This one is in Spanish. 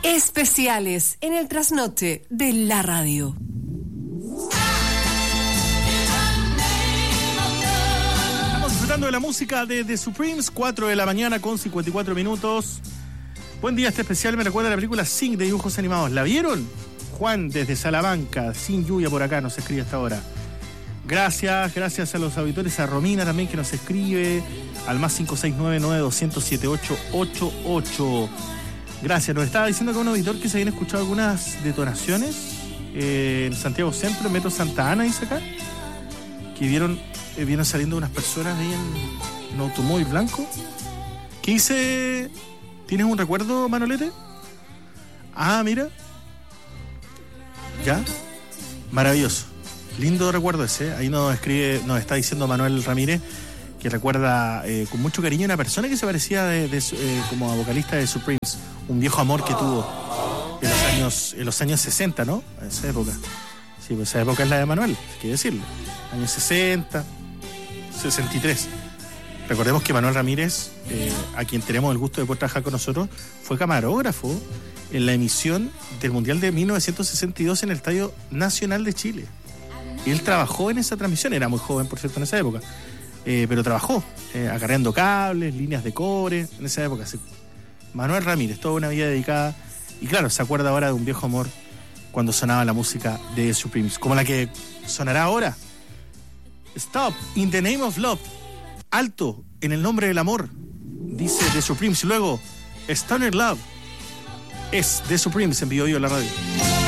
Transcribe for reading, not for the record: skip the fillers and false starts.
Especiales en el trasnoche de la radio. Estamos disfrutando de la música de The Supremes, 4 de la mañana con 54 minutos. Buen día, este especial me recuerda a la película Sing de dibujos animados. ¿La vieron? Juan desde Salamanca, sin lluvia por acá, nos escribe hasta ahora. Gracias a los auditores, a Romina también que nos escribe, al más 569-900-7888. Gracias, nos estaba diciendo que un auditor que se habían escuchado algunas detonaciones en Santiago Centro, en Metro Santa Ana, dice acá, que vieron saliendo unas personas ahí en un automóvil blanco. ¿Qué dice? ¿Tienes un recuerdo, Manolete? Ah, mira. ¿Ya? Maravilloso. Lindo recuerdo ese. Ahí nos está diciendo Manuel Ramírez que recuerda con mucho cariño a una persona que se parecía como a vocalista de Supremes, un viejo amor que tuvo en los años 60, ¿no? En esa época. Sí, pues esa época es la de Manuel, hay que decirlo. Años 60, 63. Recordemos que Manuel Ramírez, a quien tenemos el gusto de poder trabajar con nosotros, fue camarógrafo en la emisión del Mundial de 1962 en el Estadio Nacional de Chile. Él trabajó en esa transmisión, era muy joven, por cierto, en esa época, pero trabajó acarreando cables, líneas de cobre, en esa época. Manuel Ramírez, toda una vida dedicada, y claro, se acuerda ahora de un viejo amor cuando sonaba la música de Supremes, como la que sonará ahora. Stop, in the name of love. Alto, en el nombre del amor, dice The Supremes. Luego, Stoner Love, es The Supremes en Vivo Vivo la radio.